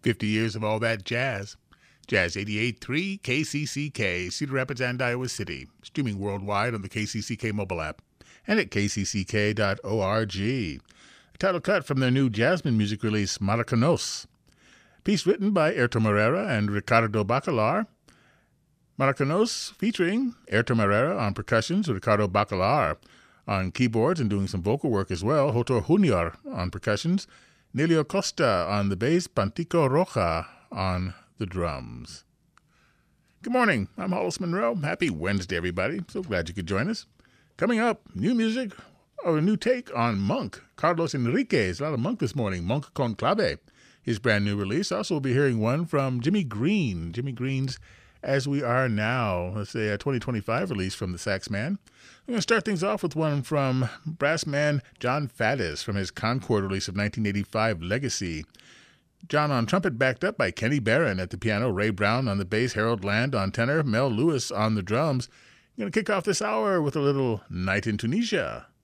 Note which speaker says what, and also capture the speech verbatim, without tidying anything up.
Speaker 1: fifty years of all that jazz. Jazz eighty-eight point three K C C K, Cedar Rapids and Iowa City. Streaming worldwide on the K C C K mobile app and at k c c k dot org. A title cut from their new Jasmine music release, Maracanos. Piece written by Airto Moreira and Ricardo Bacalar. Maracanos featuring Airto Moreira on percussions, Ricardo Bacalar on keyboards and doing some vocal work as well, Hotor Junior on percussions, Nelio Costa on the bass, Pantico Roja on the drums. Good morning, I'm Hollis Monroe. Happy Wednesday, everybody. So glad you could join us. Coming up, new music, or a new take on Monk. Carlos Enriquez, a lot of Monk this morning, Monk con Clave, his brand new release. Also, we'll be hearing one from Jimmy Green, Jimmy Green's As We Are Now, let's say a twenty twenty-five release from the Sax Man. I'm going to start things off with one from brass man John Faddis from his Concord release of nineteen eighty-five, Legacy. John on trumpet, backed up by Kenny Barron at the piano, Ray Brown on the bass, Harold Land on tenor, Mel Lewis on the drums. I'm going to kick off this hour with a little Night in Tunisia.